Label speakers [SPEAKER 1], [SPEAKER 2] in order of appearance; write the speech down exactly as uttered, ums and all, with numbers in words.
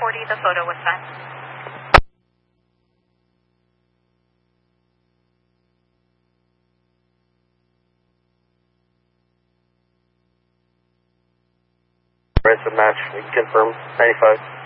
[SPEAKER 1] forty, the photo was sent.
[SPEAKER 2] Ransom match, confirm, ninety-five.